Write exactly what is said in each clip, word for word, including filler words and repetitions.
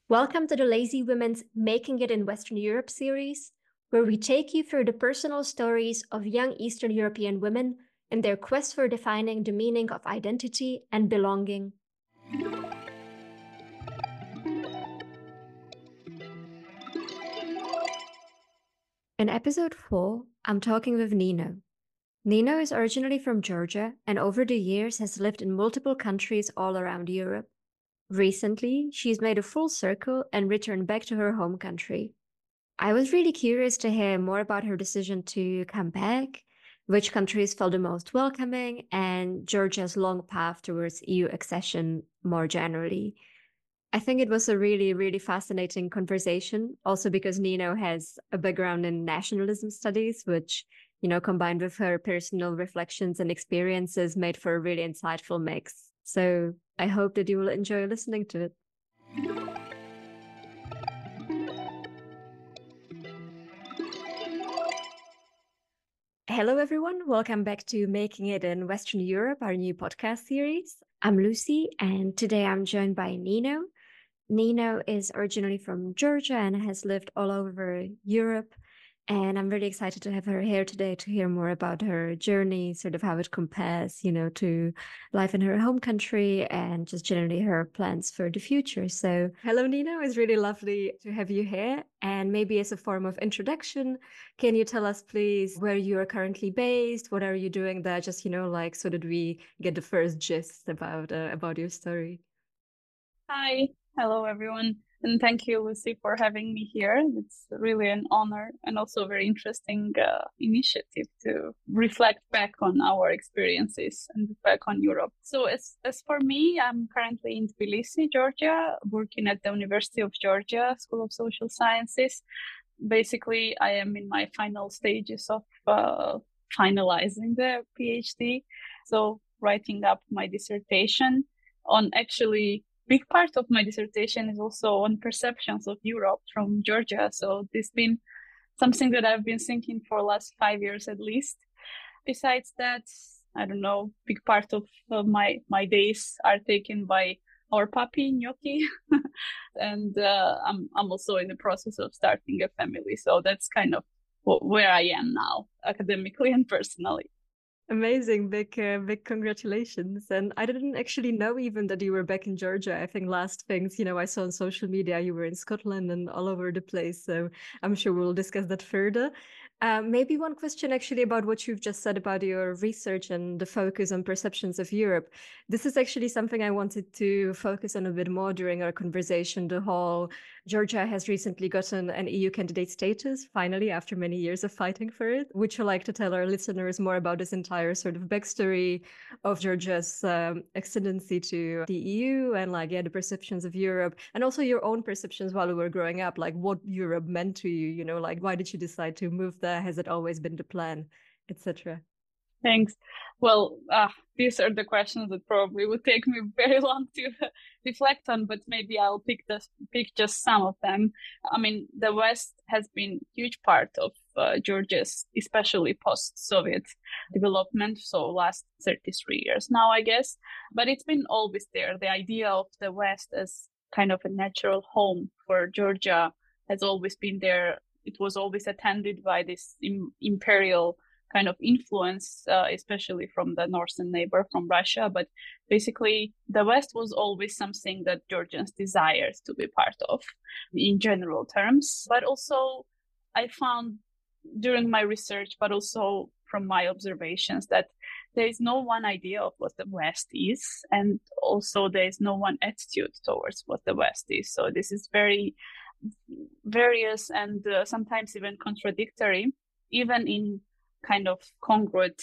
Welcome to the Lazy Women's Making It in Western Europe series, where we take you through the personal stories of young Eastern European women in their quest for defining the meaning of identity and belonging. In episode four, I'm talking with Nino. Nino is originally from Georgia and over the years has lived in multiple countries all around Europe. Recently, she's made a full circle and returned back to her home country. I was really curious to hear more about her decision to come back, which countries felt the most welcoming, and Georgia's long path towards E U accession more generally. I think it was a really, really fascinating conversation, also because Nino has a background in nationalism studies, which, you know, combined with her personal reflections and experiences, made for a really insightful mix. So I hope that you will enjoy listening to it. Hello, everyone. Welcome back to Making It in Western Europe, our new podcast series. I'm Lucy, and today I'm joined by Nino. Nino is originally from Georgia and has lived all over Europe. And I'm really excited to have her here today to hear more about her journey, sort of how it compares, you know, to life in her home country and just generally her plans for the future. So hello, Nino. It's really lovely to have you here. And maybe as a form of introduction, can you tell us, please, where you are currently based? What are you doing there? Just, you know, like so that we get the first gist about uh, about your story. Hi. Hello, everyone. And thank you, Lucy, for having me here. It's really an honor and also a very interesting uh, initiative to reflect back on our experiences and back on Europe. So as, as for me, I'm currently in Tbilisi, Georgia, working at the University of Georgia School of Social Sciences. Basically, I am in my final stages of uh, finalizing the PhD. So writing up my dissertation on actually big part of my dissertation is also on perceptions of Europe from Georgia. So this has been something that I've been thinking for the last five years at least. Besides that, I don't know, big part of uh, my, my days are taken by our puppy, Gnocchi. and uh, I'm, I'm also in the process of starting a family. So that's kind of where I am now, academically and personally. Amazing. Big, uh, big congratulations. And I didn't actually know even that you were back in Georgia. I think last things, you know, I saw on social media, you were in Scotland and all over the place. So I'm sure we'll discuss that further. Um, maybe one question actually about what you've just said about your research and the focus on perceptions of Europe. This is actually something I wanted to focus on a bit more during our conversation. The whole Georgia has recently gotten an E U candidate status, finally, after many years of fighting for it. Would you like to tell our listeners more about this entire sort of backstory of Georgia's um, excellency to the E U and like, yeah, the perceptions of Europe and also your own perceptions while you were growing up, like what Europe meant to you, you know, like why did you decide to move there? Has it always been the plan, et cetera? Thanks. Well, uh, these are the questions that probably would take me very long to reflect on, but maybe I'll pick the, pick just some of them. I mean, the West has been a huge part of uh, Georgia's, especially post-Soviet development, so last thirty-three years now, I guess. But it's been always there. The idea of the West as kind of a natural home for Georgia has always been there. It was always attended by this im- imperial kind of influence, uh, especially from the northern neighbor, from Russia. But basically, the West was always something that Georgians desired to be part of in general terms. But also, I found during my research, but also from my observations, that there is no one idea of what the West is. And also, there is no one attitude towards what the West is. So this is very various and uh, sometimes even contradictory, even in kind of congruent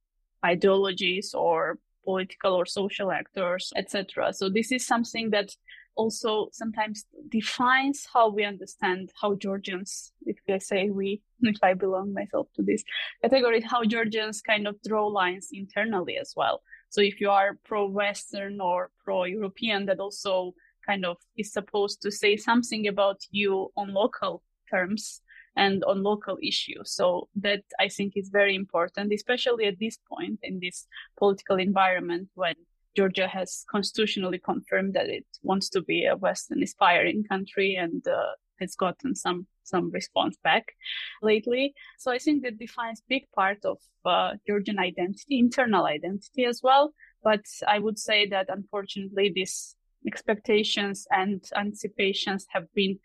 ideologies or political or social actors, et cetera. So this is something that also sometimes defines how we understand how Georgians, if I say we, if I belong myself to this category, how Georgians kind of draw lines internally as well. So if you are pro-Western or pro-European, that also kind of is supposed to say something about you on local terms and on local issues. So that I think is very important, especially at this point in this political environment when Georgia has constitutionally confirmed that it wants to be a Western aspiring country, and uh, has gotten some some response back lately. So I think that defines big part of uh, Georgian identity, internal identity as well. But I would say that unfortunately, these expectations and anticipations have been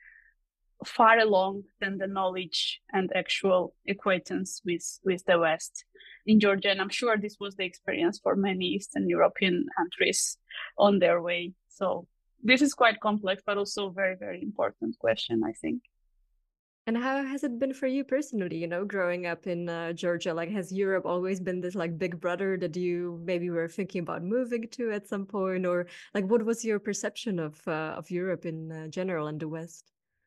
far along than the knowledge and actual acquaintance with, with the West in Georgia. And I'm sure this was the experience for many Eastern European countries on their way. So this is quite complex, but also very, very important question, I think. And how has it been for you personally, you know, growing up in uh, Georgia? Like, has Europe always been this like big brother that you maybe were thinking about moving to at some point? Or like, what was your perception of uh, of Europe in uh, general and the West?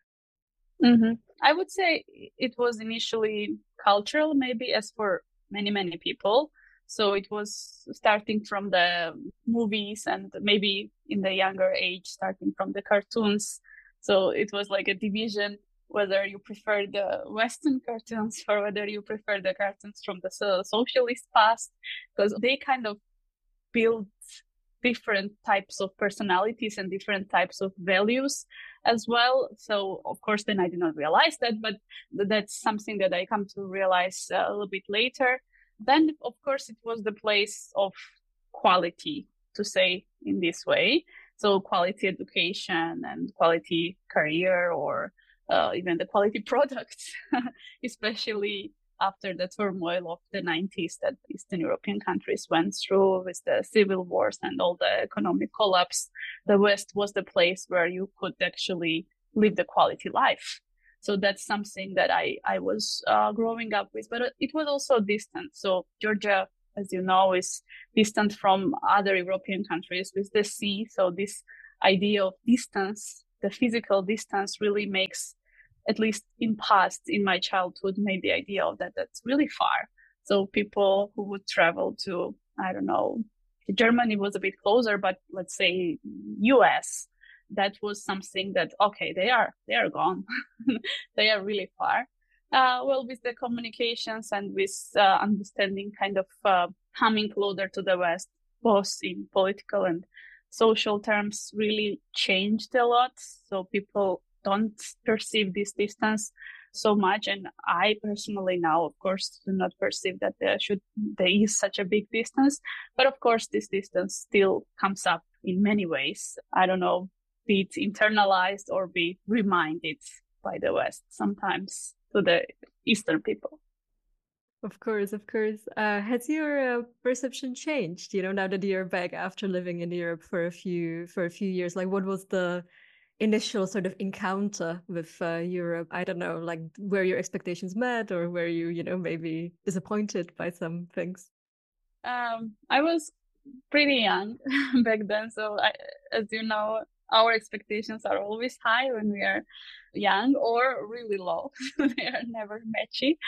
Mm-hmm. I would say it was initially cultural, maybe as for many, many people. So it was starting from the movies and maybe in the younger age, starting from the cartoons. So it was like a division, whether you prefer the Western cartoons or whether you prefer the cartoons from the socialist past, because they kind of build different types of personalities and different types of values as well. So of course, then I did not realize that, but that's something that I come to realize a little bit later. Then, of course, it was the place of quality, to say in this way. So quality education and quality career, or uh, even the quality products, especially after the turmoil of the nineties that Eastern European countries went through with the civil wars and all the economic collapse. The West was the place where you could actually live the quality life. So that's something that I, I was uh, growing up with, but it was also distant. So Georgia, as you know, is distant from other European countries with the sea. So this idea of distance, the physical distance, really makes, at least in past, in my childhood, made the idea of that that's really far. So people who would travel to, I don't know, Germany was a bit closer, but let's say U S, that was something that, okay, they are, they are gone. They are really far. Uh, well, with the communications and with uh, understanding kind of uh, coming closer to the West, both in political and social terms, really changed a lot. So people don't perceive this distance so much. And I personally now, of course, do not perceive that there should, there is such a big distance. But of course, this distance still comes up in many ways. I don't know, be it internalized or be reminded by the West sometimes to the Eastern people. Of course, of course. Uh, has your uh, perception changed, you know, now that you're back after living in Europe for a few for a few years? Like, what was the initial sort of encounter with uh, Europe? I don't know, like, were your expectations met, or were you, you know, maybe disappointed by some things? Um, I was pretty young back then. So I, as you know, our expectations are always high when we are young, or really low. They are never matchy.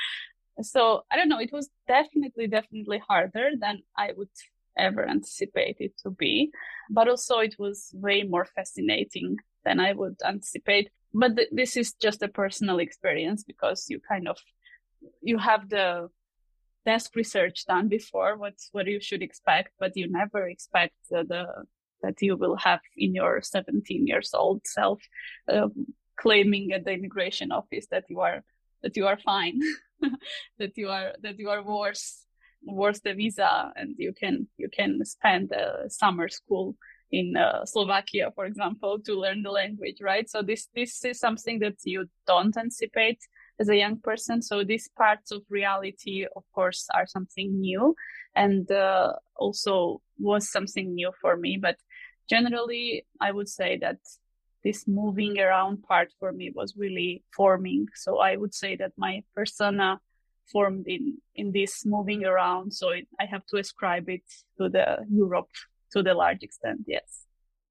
So I don't know, it was definitely, definitely harder than I would ever anticipate it to be. But also it was way more fascinating than I would anticipate. But th- this is just a personal experience, because you kind of, you have the desk research done before what, what you should expect, but you never expect uh, the that you will have in your seventeen years old self uh, claiming at the immigration office that you are that you are fine, that you are that you are worth worth the visa, and you can you can spend a summer school in uh, Slovakia, for example, to learn the language, right? So this this is something that you don't anticipate as a young person. So these parts of reality, of course, are something new, and uh, also was something new for me. But generally, I would say that this moving around part for me was really forming. So I would say that my persona formed in, in this moving around. So it, I have to ascribe it to the Europe to the large extent, yes.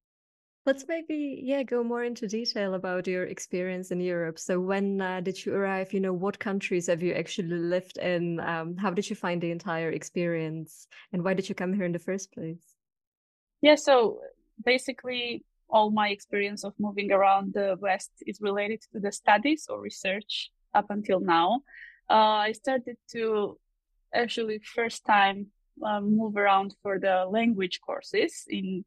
Let's maybe, yeah, go more into detail about your experience in Europe. So when uh, did you arrive? You know, what countries have you actually lived in? Um, how did you find the entire experience? And why did you come here in the first place? Yeah, so basically all my experience of moving around the West is related to the studies or research up until now. Uh, I started to actually first time uh, move around for the language courses in,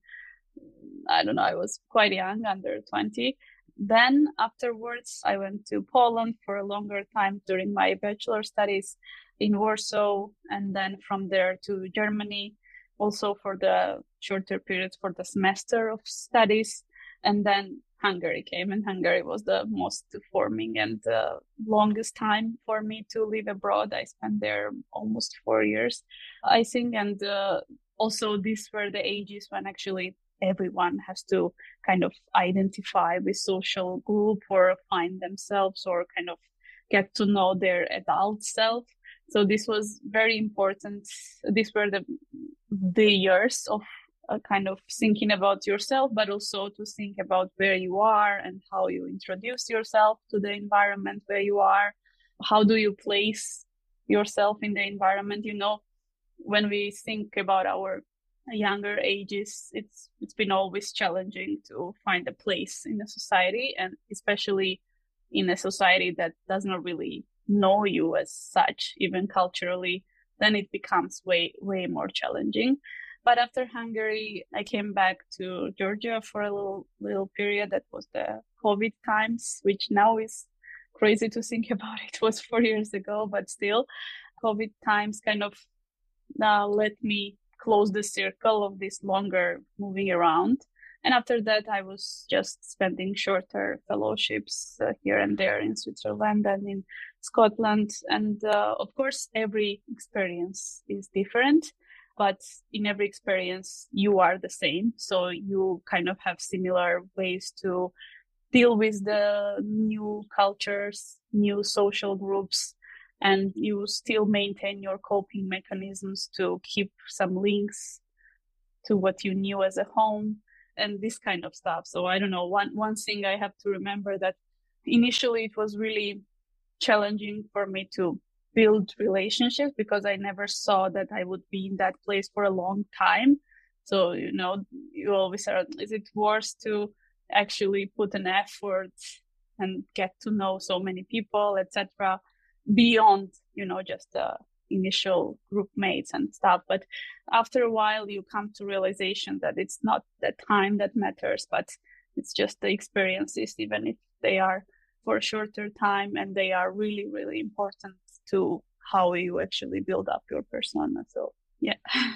I don't know, I was quite young, under twenty. Then afterwards, I went to Poland for a longer time during my bachelor studies in Warsaw, and then from there to Germany, also for the shorter periods for the semester of studies. And then Hungary came, and Hungary was the most forming and uh, longest time for me to live abroad. I spent there almost four years, I think. And uh, also these were the ages when actually everyone has to kind of identify with social group or find themselves or kind of get to know their adult self. So this was very important. These were the the years of uh, kind of thinking about yourself, but also to think about where you are and how you introduce yourself to the environment where you are. How do you place yourself in the environment? You know, when we think about our younger ages, it's it's been always challenging to find a place in a society, and especially in a society that does not really know you as such, even culturally, then it becomes way way more challenging. But after Hungary, I came back to Georgia for a little little period. That was the COVID times, which now is crazy to think about. It was four years ago, but still, COVID times kind of uh, let me close the circle of this longer moving around. And after that, I was just spending shorter fellowships uh, here and there in Switzerland and in Scotland. And uh, of course, every experience is different, but in every experience, you are the same. So you kind of have similar ways to deal with the new cultures, new social groups, and you still maintain your coping mechanisms to keep some links to what you knew as a home and this kind of stuff. So I don't know, one, one thing I have to remember that initially it was really challenging for me to build relationships because I never saw that I would be in that place for a long time. So, you know, you always are, is it worth to actually put an effort and get to know so many people, et cetera, beyond, you know, just the initial group mates and stuff. But after a while, you come to realization that it's not the time that matters, but it's just the experiences, even if they are for a shorter time, and they are really, really important to how you actually build up your persona. So, yeah.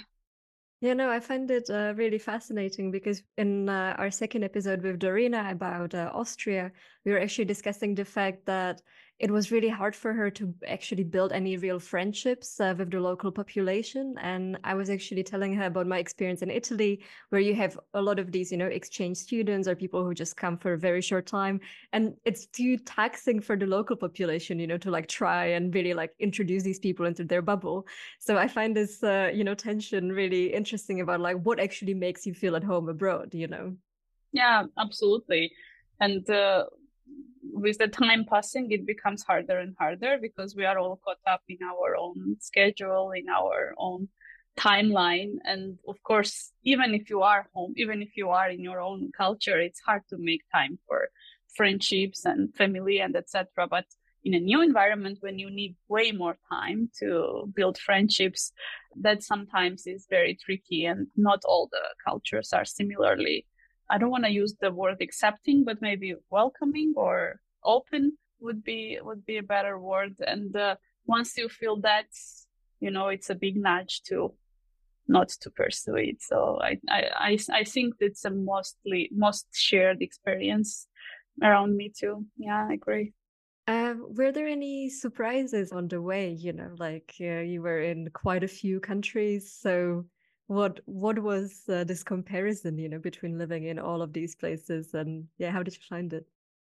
Yeah, no, I find it uh, really fascinating because in uh, our second episode with Dorina about uh, Austria, we were actually discussing the fact that it was really hard for her to actually build any real friendships uh, with the local population. And I was actually telling her about my experience in Italy, where you have a lot of these, you know, exchange students or people who just come for a very short time. And it's too taxing for the local population, you know, to like try and really like introduce these people into their bubble. So I find this, uh, you know, tension really interesting about like what actually makes you feel at home abroad, you know? Yeah, absolutely. And uh, with the time passing, it becomes harder and harder because we are all caught up in our own schedule, in our own timeline. And of course, even if you are home, even if you are in your own culture, it's hard to make time for friendships and family and et cetera. But in a new environment, when you need way more time to build friendships, that sometimes is very tricky, and not all the cultures are similarly, I don't want to use the word accepting, but maybe welcoming or open would be would be a better word. And uh, once you feel that, you know, it's a big nudge to not to pursue it. So I I I think it's a mostly most shared experience around me too. Yeah, I agree. Uh, were there any surprises on the way? You know, like uh, you were in quite a few countries, so. What what was uh, this comparison, you know, between living in all of these places, and yeah, how did you find it?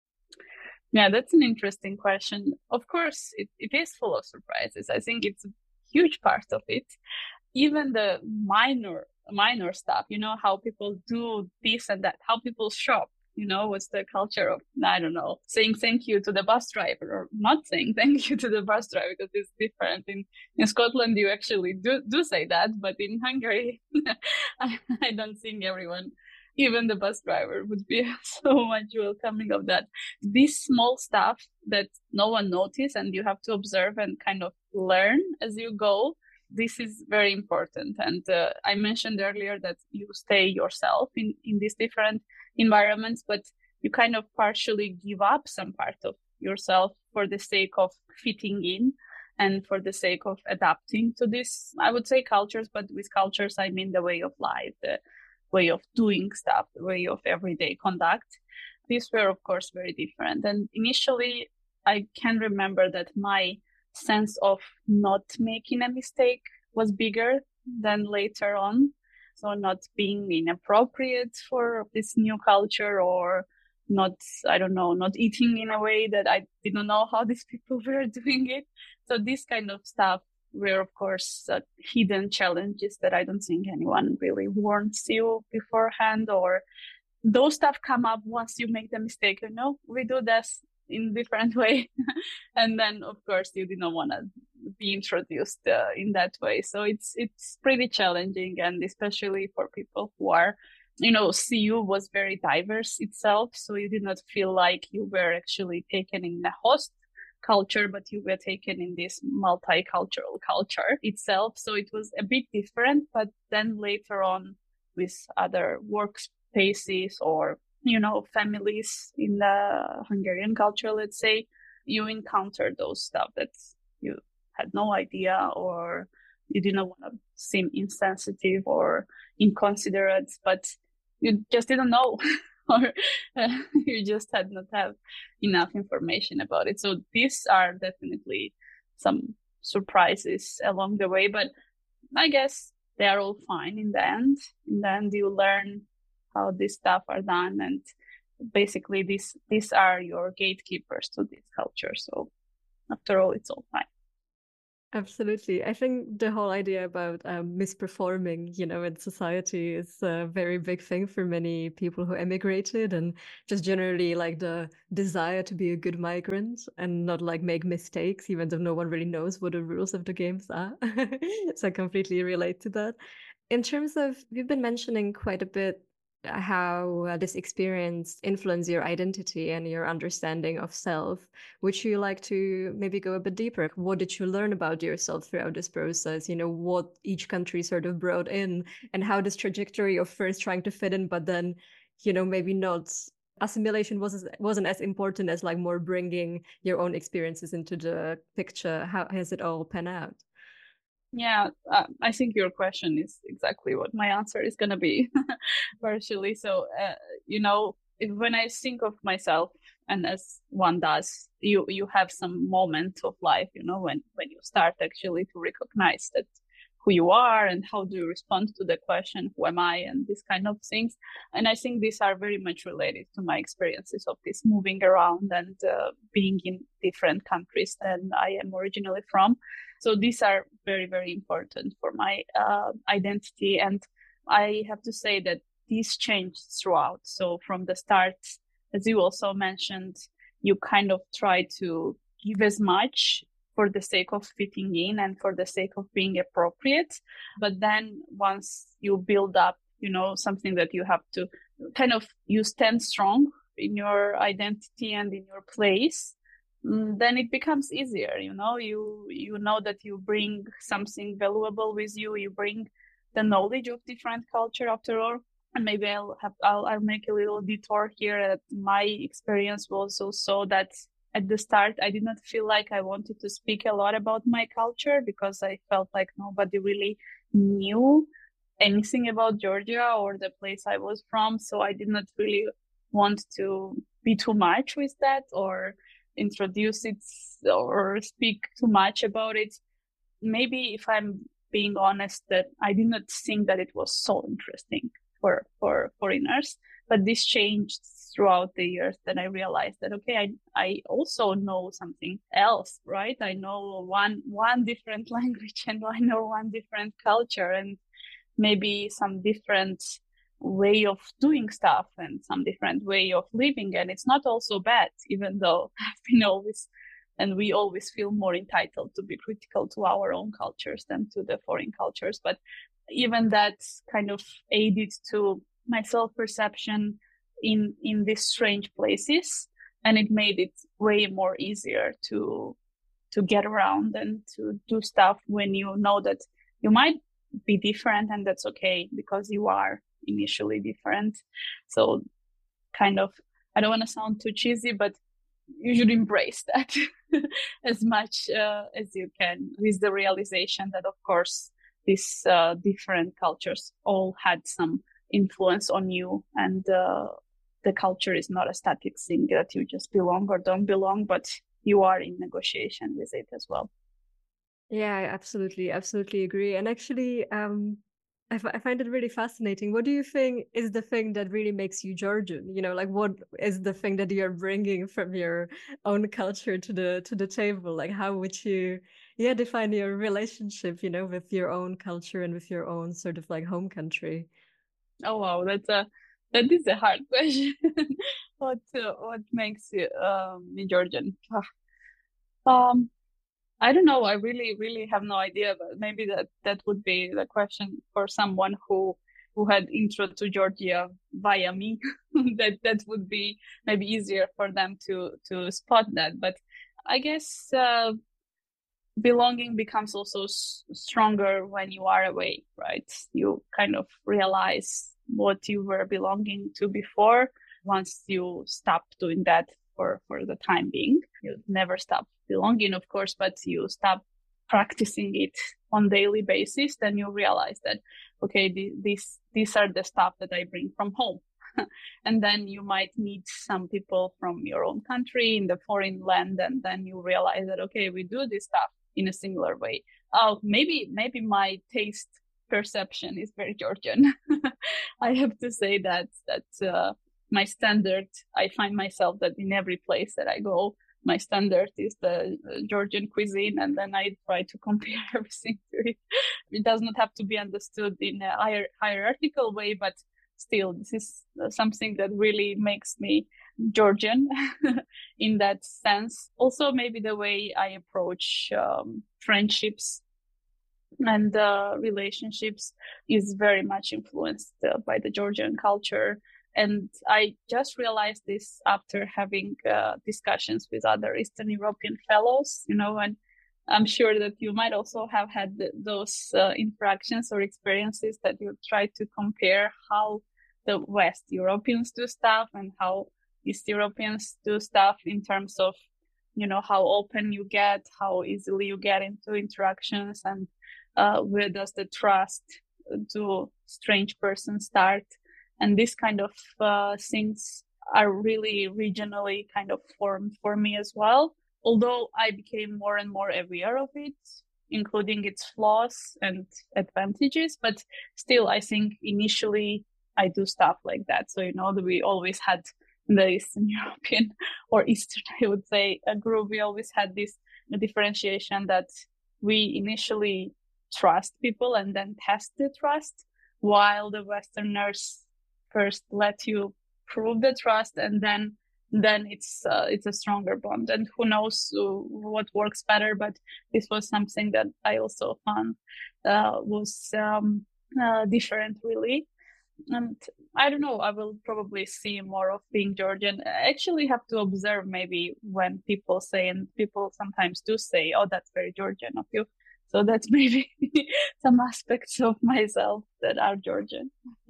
Yeah, that's an interesting question. Of course, it, it is full of surprises. I think it's a huge part of it. Even the minor minor stuff, you know, how people do this and that, how people shop. You know, what's the culture of, I don't know, saying thank you to the bus driver or not saying thank you to the bus driver, because it's different. In in Scotland, you actually do, do say that, but in Hungary, I, I don't think everyone, even the bus driver, would be so much welcoming of that. This small stuff that no one noticed and you have to observe and kind of learn as you go, this is very important. And uh, I mentioned earlier that you stay yourself in, in these different environments, but you kind of partially give up some part of yourself for the sake of fitting in and for the sake of adapting to this, I would say, cultures. But with cultures, I mean the way of life, the way of doing stuff, the way of everyday conduct. These were, of course, very different. And initially, I can remember that my sense of not making a mistake was bigger than later on. So not being inappropriate for this new culture, or not, I don't know, not eating in a way that I didn't know how these people were doing it. So this kind of stuff were, of course, uh, hidden challenges that I don't think anyone really warns you beforehand, or those stuff come up once you make the mistake. You know, we do this in different way. And then, of course, you didn't want to be introduced uh, in that way. So it's it's pretty challenging, and especially for people who are, you know, C U was very diverse itself. So you did not feel like you were actually taken in a host culture, but you were taken in this multicultural culture itself. So it was a bit different. But then later on, with other workspaces or, you know, families in the Hungarian culture, let's say, you encounter those stuff that you had no idea, or you didn't want to seem insensitive or inconsiderate, but you just didn't know, or uh, you just had not have enough information about it. So these are definitely some surprises along the way, but I guess they are all fine in the end. In the end, you learn how this stuff are done, and basically these these are your gatekeepers to this culture. So after all, it's all fine. Absolutely. I think the whole idea about um, misperforming, you know, in society is a very big thing for many people who emigrated, and just generally like the desire to be a good migrant and not like make mistakes, even though no one really knows what the rules of the games are. So I completely relate to that. In terms of, you've been mentioning quite a bit how uh, this experience influenced your identity and your understanding of self. Would you like to maybe go a bit deeper? What did you learn about yourself throughout this process? You know, what each country sort of brought in, and how this trajectory of first trying to fit in, but then, you know, maybe not assimilation wasn't wasn't as important as like more bringing your own experiences into the picture. How has it all pan out? Yeah, uh, I think your question is exactly what my answer is going to be, partially. So, uh, you know, if, when I think of myself, and as one does, you you have some moment of life, you know, when, when you start actually to recognize that who you are and how do you respond to the question, who am I, and these kind of things. And I think these are very much related to my experiences of this moving around and uh, being in different countries than I am originally from. So these are very, very important for my uh, identity. And I have to say that these changed throughout. So from the start, as you also mentioned, you kind of try to give as much for the sake of fitting in and for the sake of being appropriate. But then once you build up, you know, something that you have to kind of, you stand strong in your identity and in your place, then it becomes easier. You know, you you know that you bring something valuable with you. You bring the knowledge of different culture after all. And maybe I'll have I'll, I'll make a little detour here. That my experience was also that at the start I did not feel like I wanted to speak a lot about my culture, because I felt like nobody really knew anything about Georgia or the place I was from. So I did not really want to be too much with that, or introduce it or speak too much about it. Maybe, if I'm being honest, that I did not think that it was so interesting for for foreigners. But this changed throughout the years. That I realized that, okay, I I also know something else, right? I know one one different language, and I know one different culture, and maybe some different way of doing stuff and some different way of living. And it's not also bad, even though I've been always, and we always feel more entitled to be critical to our own cultures than to the foreign cultures. But even that kind of aided to my self-perception in in these strange places, and it made it way more easier to to get around and to do stuff when you know that you might be different, and that's okay because you are initially different. So kind of, I don't want to sound too cheesy, but you should embrace that as much uh, as you can, with the realization that, of course, these uh, different cultures all had some influence on you, and uh, the culture is not a static thing that you just belong or don't belong, but you are in negotiation with it as well. Yeah, I absolutely, absolutely agree. And actually, um, I, f- I find it really fascinating. What do you think is the thing that really makes you Georgian? You know, like what is the thing that you're bringing from your own culture to the to the table? Like, how would you, yeah, define your relationship, you know, with your own culture and with your own sort of like home country? Oh wow, that's a that is a hard question. what uh, what makes you um, me Georgian? Um, I don't know. I really, really have no idea, but maybe that that would be the question for someone who who had intro to Georgia via me. that that would be maybe easier for them to to spot that. But I guess uh, belonging becomes also s- stronger when you are away, right? You kind of realize what you were belonging to before. Once you stop doing that for for the time being, you never stop belonging, of course, but you stop practicing it on daily basis, then you realize that okay, the, these these are the stuff that I bring from home. And then you might meet some people from your own country in the foreign land, and then you realize that okay, we do this stuff in a similar way. Oh, maybe maybe my taste perception is very Georgian. I have to say that that uh, my standard. I find myself that in every place that I go, my standard is the uh, Georgian cuisine, and then I try to compare everything to it. It does not have to be understood in a hier- hierarchical way, but still, this is uh, something that really makes me Georgian in that sense. Also, maybe the way I approach um, friendships and uh, relationships is very much influenced uh, by the Georgian culture. And I just realized this after having uh, discussions with other Eastern European fellows, you know, and I'm sure that you might also have had th- those uh, interactions or experiences that you try to compare how the West Europeans do stuff and how East Europeans do stuff in terms of, you know, how open you get, how easily you get into interactions, and uh, where does the trust to strange person start. And these kind of uh, things are really regionally kind of formed for me as well, although I became more and more aware of it, including its flaws and advantages. But still, I think initially I do stuff like that. So, you know, we always had in the Eastern European or Eastern, I would say, a group, we always had this differentiation that we initially trust people and then test the trust, while the Westerners first let you prove the trust, and then then it's uh, it's a stronger bond. And who knows uh, what works better? But this was something that I also found uh, was um, uh, different, really. And I don't know, I will probably see more of being Georgian. I actually have to observe maybe when people say, and people sometimes do say, oh, that's very Georgian of you. So that's maybe some aspects of myself that are Georgian.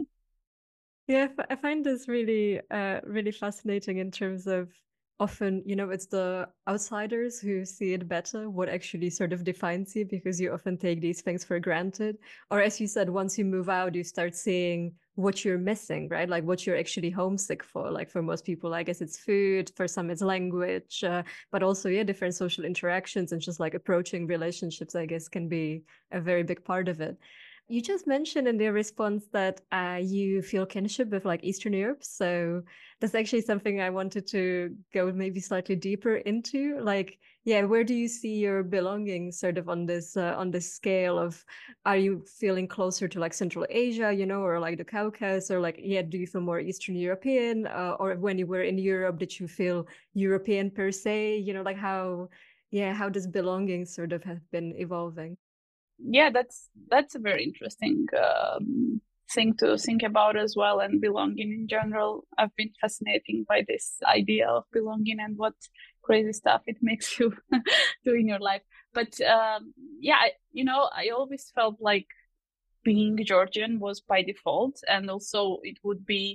Yeah, I f- I find this really, uh, really fascinating in terms of often, you know, it's the outsiders who see it better, what actually sort of defines you, because you often take these things for granted. Or as you said, once you move out, you start seeing what you're missing, right? Like what you're actually homesick for. Like for most people, I guess it's food, for some it's language, uh, but also, yeah, different social interactions and just like approaching relationships, I guess, can be a very big part of it. You just mentioned in their response that uh, you feel kinship with like Eastern Europe. So that's actually something I wanted to go maybe slightly deeper into. Like, yeah, where do you see your belonging sort of on this uh, on this scale of, are you feeling closer to like Central Asia, you know, or like the Caucasus, or like, yeah, do you feel more Eastern European, uh, or when you were in Europe, did you feel European per se? You know, like how, yeah, how does belonging sort of have been evolving? Yeah, that's that's a very interesting um, thing to think about as well, and belonging in general. I've been fascinated by this idea of belonging and what crazy stuff it makes you do in your life. But um, yeah, I, you know, I always felt like being Georgian was by default, and also it would be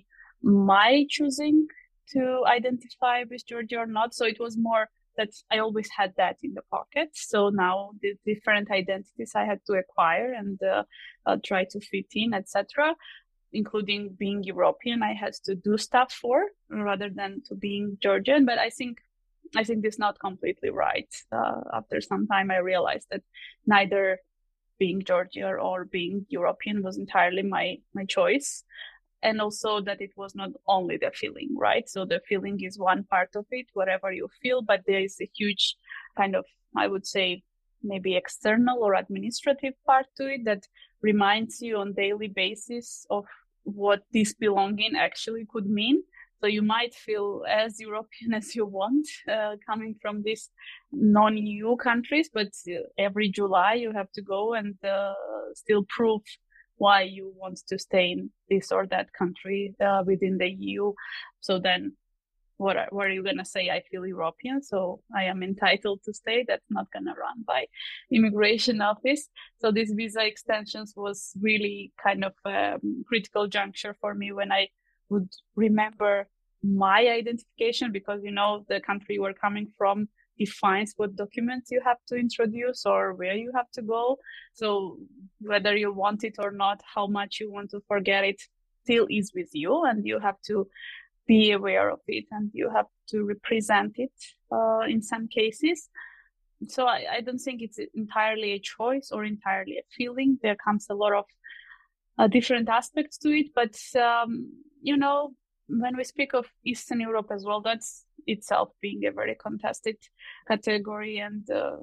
my choosing to identify with Georgia or not. So it was more that I always had that in the pocket. So now the different identities I had to acquire and uh, uh, try to fit in, et cetera, including being European, I had to do stuff for rather than to being Georgian. But I think I think this is not completely right. Uh, after some time, I realized that neither being Georgian or being European was entirely my my choice. And also that it was not only the feeling, right? So the feeling is one part of it, whatever you feel, but there is a huge kind of, I would say, maybe external or administrative part to it that reminds you on daily basis of what this belonging actually could mean. So you might feel as European as you want, uh, coming from these non-E U countries, but every July you have to go and uh, still prove why you want to stay in this or that country uh, within the E U. So then what are, what are you going to say? I feel European, so I am entitled to stay. That's not going to run by immigration office. So this visa extensions was really kind of a critical juncture for me when I would remember my identification, because, you know, the country we're coming from defines what documents you have to introduce or where you have to go. So whether you want it or not, how much you want to forget it still is with you, and you have to be aware of it and you have to represent it uh, in some cases. So I, I don't think it's entirely a choice or entirely a feeling. There comes a lot of uh, different aspects to it. But, um, you know, when we speak of Eastern Europe as well, that's itself being a very contested category and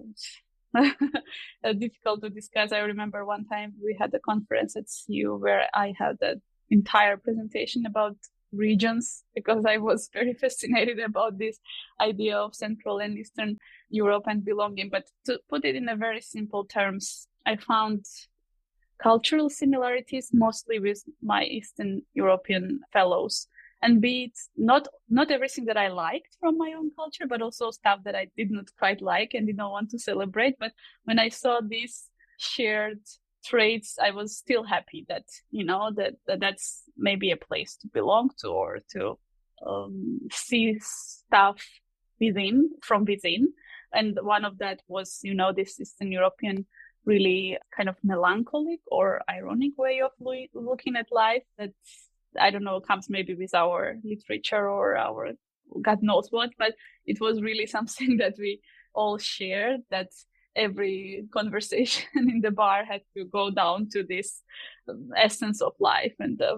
uh, difficult to discuss. I remember one time we had a conference at C U where I had an entire presentation about regions, because I was very fascinated about this idea of Central and Eastern Europe and belonging. But to put it in a very simple terms, I found cultural similarities mostly with my Eastern European fellows. And be it not not everything that I liked from my own culture, but also stuff that I did not quite like and did not want to celebrate. But when I saw these shared traits, I was still happy that, you know, that, that that's maybe a place to belong to, or to um, see stuff within, from within. And one of that was, you know, this Eastern European really kind of melancholic or ironic way of lo- looking at life that, I don't know, comes maybe with our literature or our God knows what, but it was really something that we all shared, that every conversation in the bar had to go down to this essence of life and the,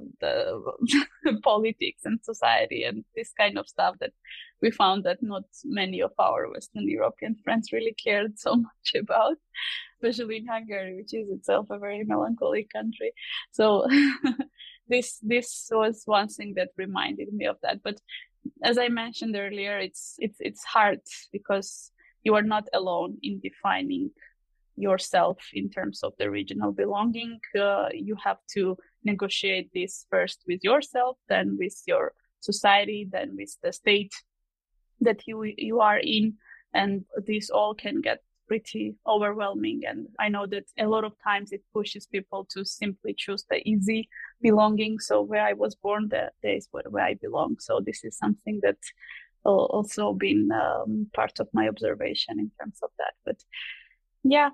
the politics and society and this kind of stuff that we found that not many of our Western European friends really cared so much about, especially in Hungary, which is itself a very melancholic country. So this this was one thing that reminded me of that. But as I mentioned earlier, it's it's it's hard because you are not alone in defining yourself in terms of the regional belonging. Uh, you have to negotiate this first with yourself, then with your society, then with the state that you you are in, and this all can get pretty overwhelming. And I know that a lot of times it pushes people to simply choose the easy belonging. So where I was born, there is where, where I belong. So this is something that also been um, part of my observation in terms of that. But yeah.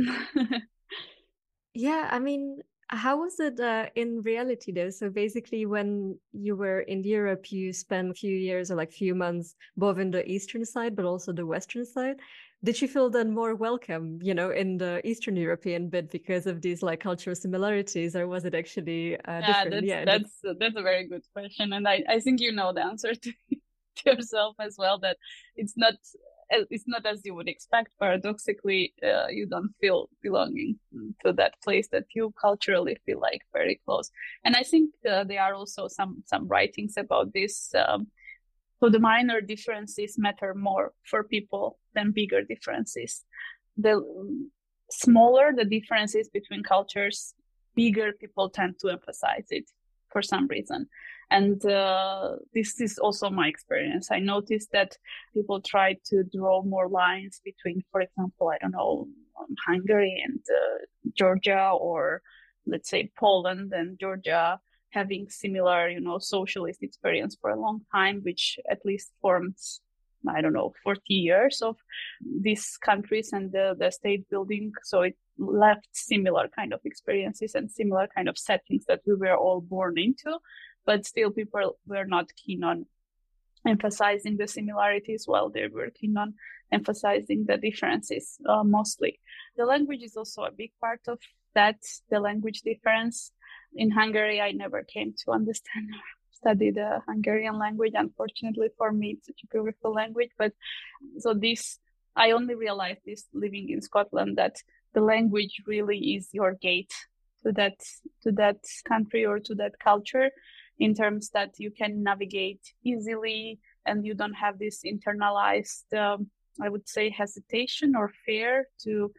Yeah, I mean, how was it uh, in reality though? So basically when you were in Europe, you spent a few years or like few months both in the eastern side, but also the western side. Did you feel then more welcome, you know, in the Eastern European bit because of these like cultural similarities, or was it actually uh, yeah, different? that's, Yeah, that's, that's, that's a very good question. And I, I think you know the answer to, to yourself as well, that it's not it's not as you would expect. Paradoxically, uh, you don't feel belonging to that place that you culturally feel like very close. And I think uh, there are also some some writings about this. Um, so the minor differences matter more for people than bigger differences. The smaller the differences between cultures, bigger, people tend to emphasize it for some reason. And uh, this is also my experience. I noticed that people try to draw more lines between, for example, I don't know, um, Hungary and uh, Georgia, or let's say Poland and Georgia, having similar, you know, socialist experience for a long time, which at least forms, I don't know, forty years of these countries and the, the state building. So it left similar kind of experiences and similar kind of settings that we were all born into, but still people were not keen on emphasizing the similarities while they were keen on emphasizing the differences uh, mostly. The language is also a big part of that, the language difference. In Hungary, I never came to understand or study the Hungarian language. Unfortunately for me, it's such a beautiful language. But so this, I only realized this living in Scotland, that the language really is your gate to that to that country or to that culture, in terms that you can navigate easily and you don't have this internalized, um, I would say, hesitation or fear to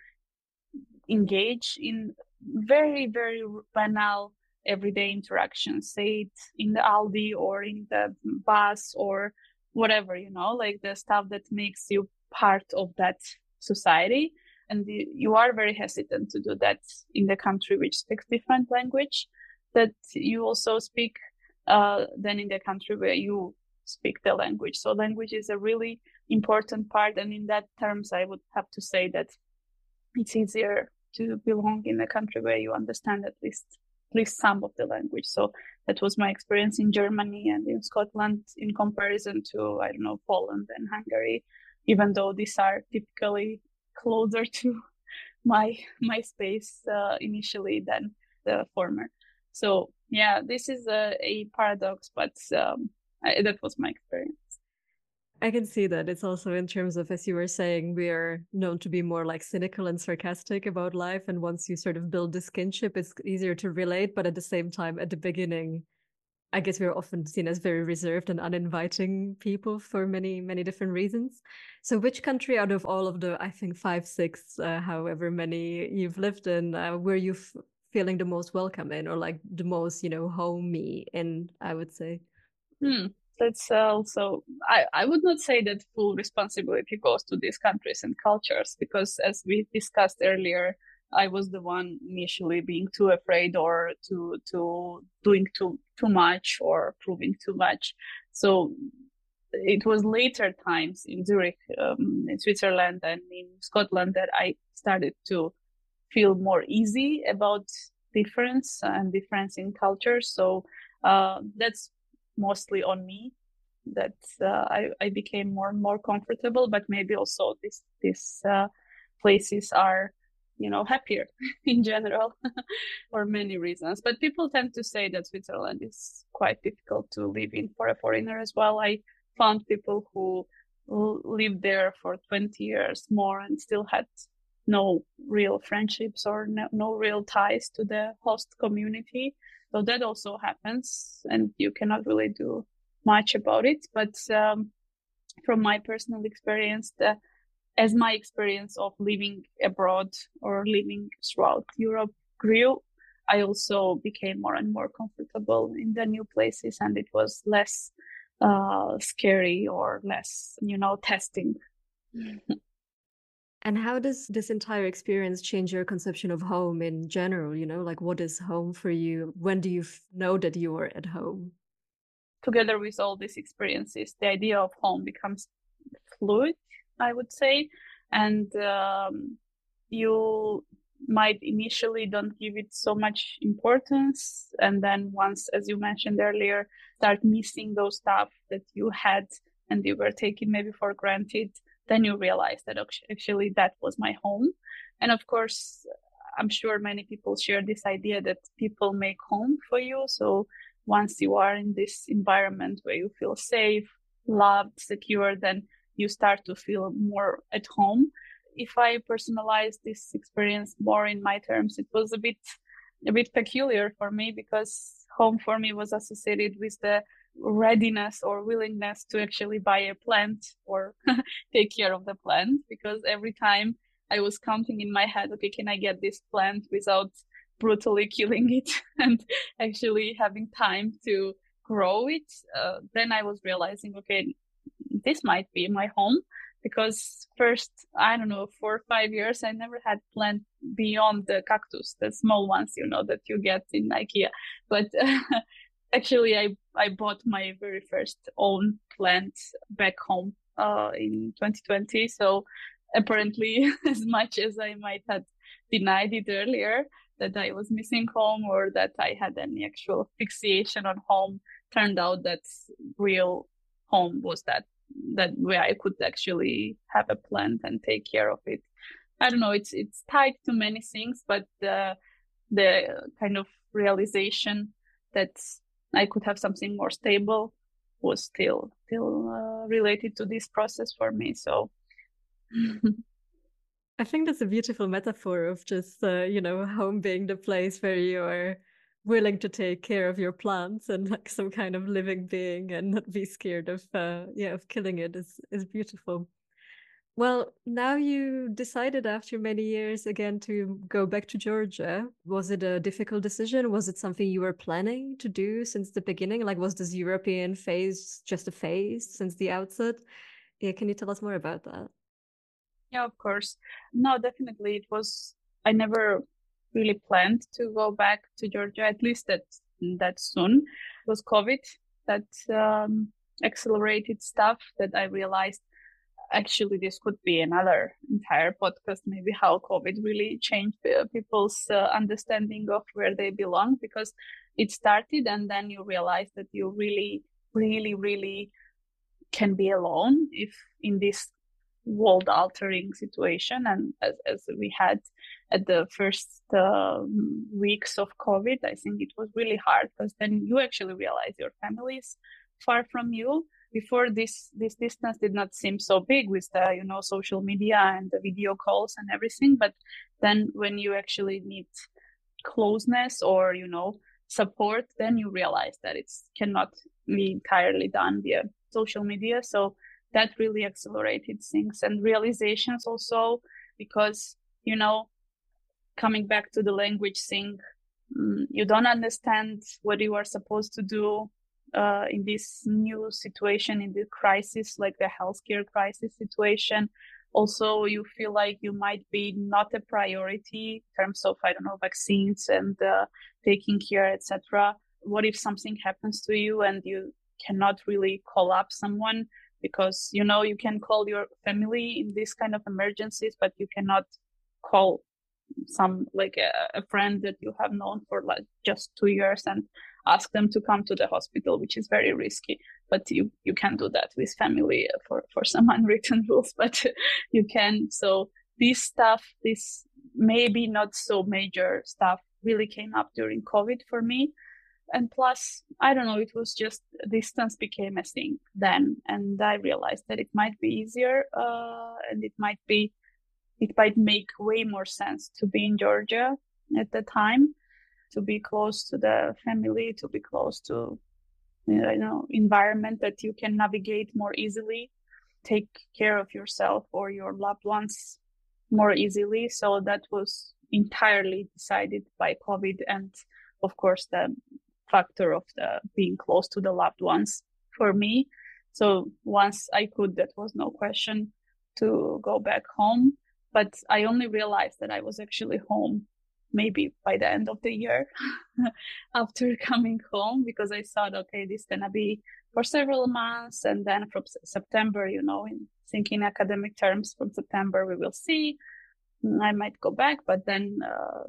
engage in very, very banal everyday interactions, say it in the Aldi or in the bus or whatever, you know, like the stuff that makes you part of that society. And the, you are very hesitant to do that in the country which speaks different language that you also speak uh, than in the country where you speak the language. So language is a really important part. And in that terms, I would have to say that it's easier to belong in a country where you understand at least at least some of the language. So that was my experience in Germany and in Scotland in comparison to, I don't know, Poland and Hungary, even though these are typically closer to my my space uh, initially than the former. So yeah, this is a, a paradox, but um, I, that was my experience. I can see that. It's also in terms of, as you were saying, we are known to be more like cynical and sarcastic about life. And once you sort of build this kinship, it's easier to relate. But at the same time, at the beginning, I guess we're often seen as very reserved and uninviting people for many, many different reasons. So which country out of all of the, I think, five, six, uh, however many you've lived in, uh, were you f- feeling the most welcome in, or like the most, you know, homey in, I would say? Hmm. That's also, I, I would not say that full responsibility goes to these countries and cultures, because as we discussed earlier, I was the one initially being too afraid or to to doing too too much or proving too much. So it was later times in Zurich, um, in Switzerland and in Scotland that I started to feel more easy about difference and difference in culture. So uh, that's mostly on me, that uh, I, I became more and more comfortable, but maybe also this these uh, places are, you know, happier in general for many reasons. But people tend to say that Switzerland is quite difficult to live in for a foreigner as well. I found people who lived there for twenty years more and still had no real friendships or no, no real ties to the host community. So that also happens, and you cannot really do much about it. But um, from my personal experience, the, as my experience of living abroad or living throughout Europe grew, I also became more and more comfortable in the new places, and it was less uh, scary or less, you know, testing. And how does this entire experience change your conception of home in general? You know, like what is home for you? When do you f- know that you are at home? Together with all these experiences, the idea of home becomes fluid, I would say. And um, you might initially don't give it so much importance. And then once, as you mentioned earlier, start missing those stuff that you had and you were taking maybe for granted, then you realize that actually that was my home. And of course, I'm sure many people share this idea that people make home for you. So once you are in this environment where you feel safe, loved, secure, then you start to feel more at home. If I personalize this experience more in my terms, it was a bit a bit peculiar for me, because home for me was associated with the readiness or willingness to actually buy a plant or take care of the plant, because every time I was counting in my head, okay, can I get this plant without brutally killing it and actually having time to grow it, uh, then I was realizing, okay, this might be my home. Because first, I don't know, four or five years, I never had plant beyond the cactus, the small ones, you know, that you get in IKEA. But uh, actually, I, I bought my very first own plant back home uh, in twenty twenty. So apparently, as much as I might have denied it earlier, that I was missing home or that I had any actual fixation on home, turned out that real home was that that where I could actually have a plant and take care of it. I don't know, it's it's tied to many things, but the the kind of realization that I could have something more stable was still still uh, related to this process for me. So I think that's a beautiful metaphor of just, uh, you know, home being the place where you are willing to take care of your plants and like some kind of living being and not be scared of, uh, yeah, of killing it is, is beautiful. Well, now you decided after many years again to go back to Georgia. Was it a difficult decision? Was it something you were planning to do since the beginning? Like, was this European phase just a phase since the outset? Yeah, can you tell us more about that? Yeah, of course. No, definitely. It was, I never really planned to go back to Georgia, at least that that soon. It was COVID that um, accelerated stuff that I realized actually this could be another entire podcast, maybe how COVID really changed people's uh, understanding of where they belong, because it started and then you realize that you really, really, really can be alone if in this world altering situation. And as, as we had at the first uh, weeks of COVID, I think it was really hard because then you actually realize your family is far from you. Before this, this distance did not seem so big with the, you know, social media and the video calls and everything. But then when you actually need closeness or, you know, support, then you realize that it cannot be entirely done via social media. So that really accelerated things and realizations also, because, you know, coming back to the language thing, you don't understand what you are supposed to do uh, in this new situation, in the crisis, like the healthcare crisis situation. Also, you feel like you might be not a priority in terms of, I don't know, vaccines and uh, taking care, et cetera. What if something happens to you and you cannot really call up someone? Because, you know, you can call your family in this kind of emergencies, but you cannot call some like a, a friend that you have known for like just two years and ask them to come to the hospital, which is very risky. But you you can do that with family for for some unwritten rules, but you can. So this stuff, this maybe not so major stuff, really came up during COVID for me. And plus, I don't know, it was just distance became a thing then. And I realized that it might be easier uh, and it might be, it might make way more sense to be in Georgia at the time, to be close to the family, to be close to, you know, environment that you can navigate more easily, take care of yourself or your loved ones more easily. So that was entirely decided by COVID. And of course, the factor of the being close to the loved ones for me. So once I could, that was no question to go back home. But I only realized that I was actually home maybe by the end of the year after coming home, because I thought, okay, this is going to be for several months. And then from September, you know, in thinking academic terms, from September, we will see. I might go back, but then uh,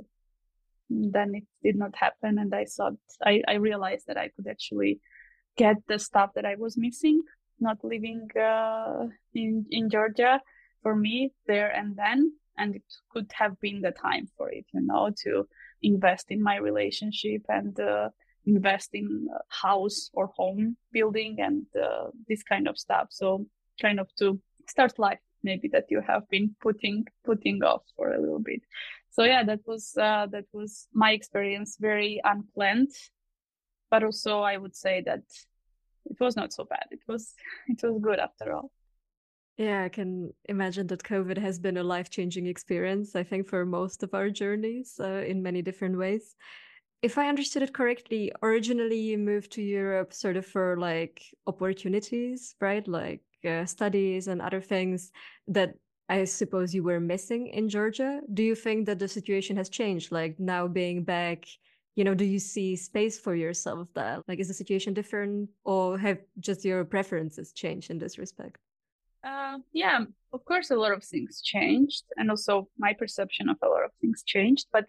then it did not happen. And I thought, I, I realized that I could actually get the stuff that I was missing, not living uh, in, in Georgia for me there and then. And it could have been the time for it, you know, to invest in my relationship and uh, invest in house or home building and uh, this kind of stuff. So kind of to start life maybe that you have been putting putting off for a little bit. So yeah, that was uh, that was my experience, very unplanned, but also I would say that it was not so bad. It was it was good after all. Yeah, I can imagine that COVID has been a life-changing experience, I think, for most of our journeys uh, in many different ways. If I understood it correctly, originally you moved to Europe sort of for like opportunities, right? Like uh, studies and other things that I suppose you were missing in Georgia. Do you think that the situation has changed? Like now being back, you know, do you see space for yourself there? Like, is the situation different or have just your preferences changed in this respect? Uh, yeah, of course, a lot of things changed, and also my perception of a lot of things changed. But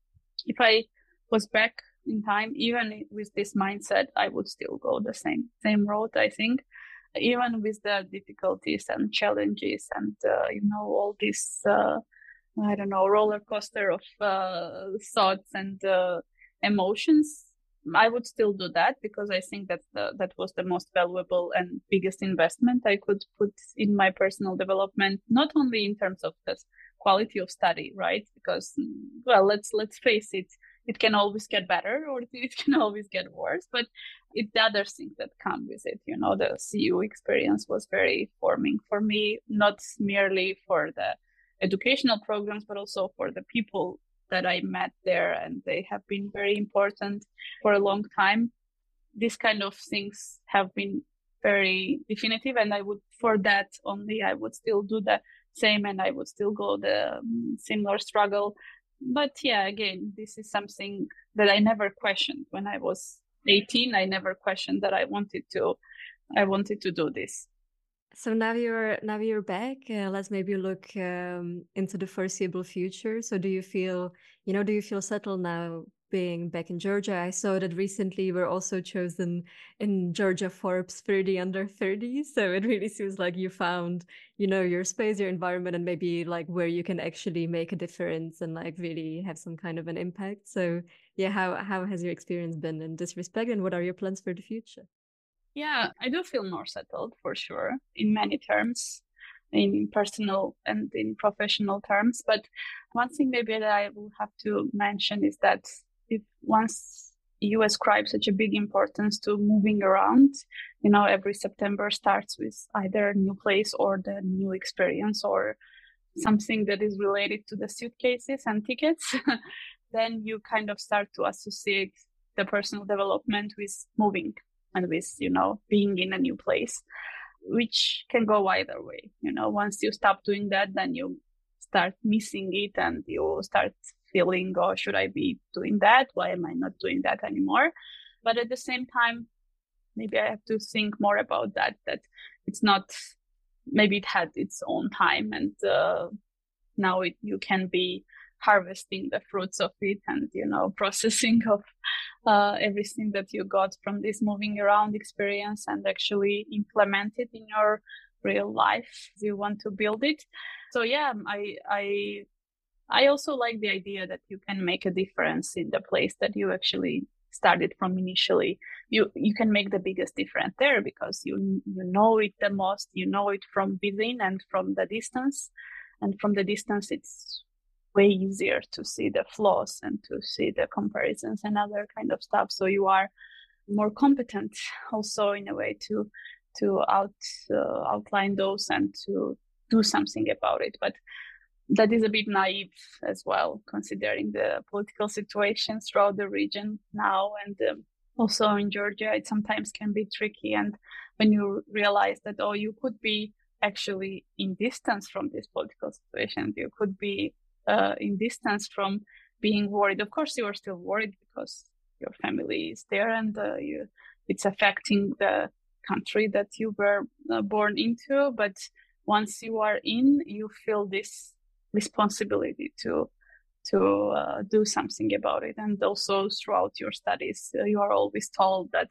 if I was back in time, even with this mindset, I would still go the same same road. I think, even with the difficulties and challenges, and uh, you know all this, uh, I don't know, roller coaster of uh, thoughts and uh, emotions. I would still do that because I think that the, that was the most valuable and biggest investment I could put in my personal development, not only in terms of the quality of study, right? Because, well, let's let's face it, it can always get better or it can always get worse, but it the other things that come with it. You know, the C U experience was very forming for me, not merely for the educational programs, but also for the people that I met there, and they have been very important for a long time. These kind of things have been very definitive, and I would, for that only, I would still do the same, and I would still go the um, similar struggle. But yeah, again, this is something that I never questioned when I was eighteen. I never questioned that I wanted to, I wanted to do this. So now you're now you're back. Uh, let's maybe look um, into the foreseeable future. So do you feel, you know, do you feel settled now being back in Georgia? I saw that recently you were also chosen in Georgia Forbes thirty under thirty. So it really seems like you found, you know, your space, your environment, and maybe like where you can actually make a difference and like really have some kind of an impact. So yeah, how how has your experience been in this respect, and what are your plans for the future? Yeah, I do feel more settled for sure in many terms, in personal and in professional terms. But one thing maybe that I will have to mention is that if once you ascribe such a big importance to moving around, you know, every September starts with either a new place or the new experience or something that is related to the suitcases and tickets, then you kind of start to associate the personal development with moving and with, you know, being in a new place, which can go either way. You know, once you stop doing that, then you start missing it and you start feeling, oh, should I be doing that? Why am I not doing that anymore? But at the same time, maybe I have to think more about that, that it's not, maybe it had its own time and uh, now it, you can be harvesting the fruits of it and, you know, processing of uh, everything that you got from this moving around experience and actually implement it in your real life if you want to build it. So yeah, I I I also like the idea that you can make a difference in the place that you actually started from initially. You you can make the biggest difference there because you you know it the most, you know it from within and from the distance. And from the distance it's way easier to see the flaws and to see the comparisons and other kind of stuff. So you are more competent also in a way to to out uh, outline those and to do something about it. But that is a bit naive as well, considering the political situations throughout the region now. And um, also in Georgia, it sometimes can be tricky. And when you realize that, oh, you could be actually in distance from this political situation, you could be uh, in distance from being worried. Of course, you are still worried because your family is there and uh, you, it's affecting the country that you were uh, born into. But once you are in, you feel this responsibility to to uh, do something about it. And also throughout your studies, uh, you are always told that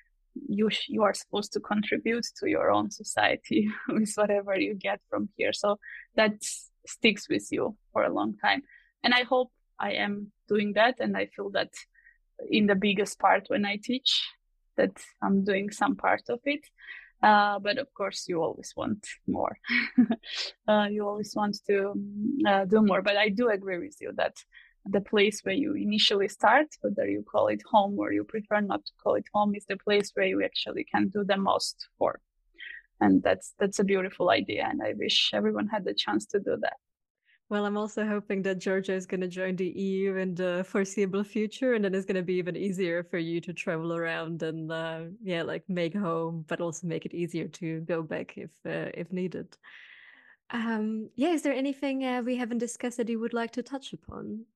you sh- you are supposed to contribute to your own society with whatever you get from here. So that sticks with you for a long time. And I hope I am doing that. And I feel that in the biggest part when I teach, that I'm doing some part of it. Uh, but of course, you always want more. uh, you always want to uh, do more. But I do agree with you that the place where you initially start, whether you call it home or you prefer not to call it home, is the place where you actually can do the most for. And that's that's a beautiful idea, and I wish everyone had the chance to do that. Well, I'm also hoping that Georgia is going to join the E U in the foreseeable future, and then it's going to be even easier for you to travel around and, uh, yeah, like make home, but also make it easier to go back if uh, if needed. Um, yeah, is there anything uh, we haven't discussed that you would like to touch upon?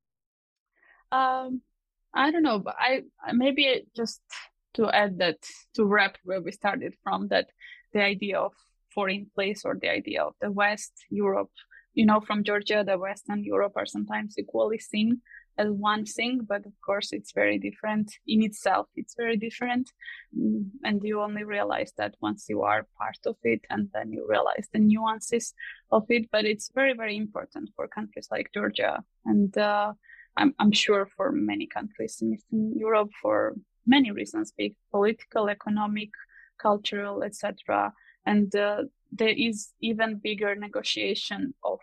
Um, I don't know, but I maybe just to add that, to wrap where we started from, that the idea of foreign place, or the idea of the West, Europe, you know, from Georgia, the West and Europe are sometimes equally seen as one thing, but of course it's very different in itself. It's very different. And you only realize that once you are part of it, and then you realize the nuances of it. But it's very, very important for countries like Georgia, and uh, I'm, I'm sure for many countries in Eastern Europe, for many reasons, be it political, economic, cultural, et cetera. And uh, there is even bigger negotiation of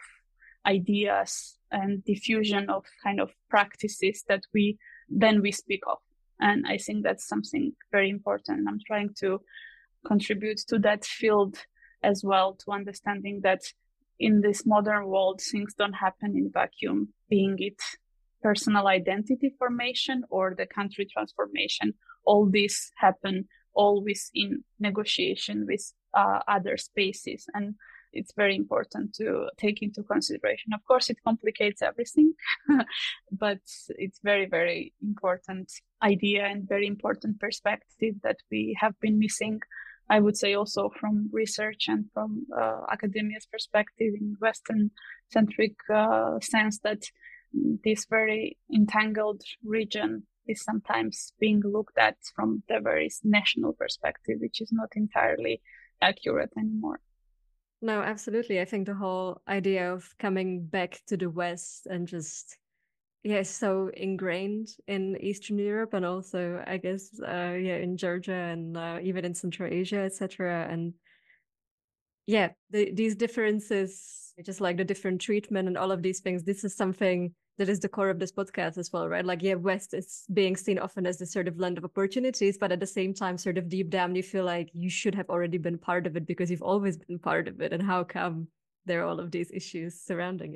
ideas and diffusion of kind of practices that we then we speak of. And I think that's something very important. I'm trying to contribute to that field as well, to understanding that in this modern world, things don't happen in vacuum, being it personal identity formation or the country transformation. All this happen always in negotiation with uh, other spaces, and it's very important to take into consideration. Of course, it complicates everything, but it's very, very important idea and very important perspective that we have been missing, I would say, also from research and from uh, academia's perspective in Western-centric uh, sense, that this very entangled region is sometimes being looked at from the very national perspective, which is not entirely accurate anymore. No, absolutely. I think the whole idea of coming back to the West and just, yeah, so ingrained in Eastern Europe, and also, I guess, uh, yeah, in Georgia and uh, even in Central Asia, et cetera. And yeah, the, these differences, just like the different treatment and all of these things, this is something that is the core of this podcast as well, right? Like, yeah, West is being seen often as the sort of land of opportunities, but at the same time, sort of deep down, you feel like you should have already been part of it because you've always been part of it. And how come there are all of these issues surrounding it?